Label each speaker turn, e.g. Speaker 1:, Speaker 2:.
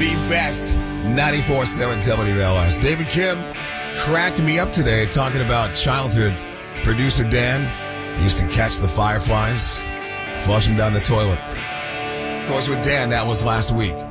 Speaker 1: the best. 94.7 WLS. David Kim cracked me up today talking about childhood. Producer Dan used to catch the fireflies, flush them down the toilet. Of course, with Dan, that was last week.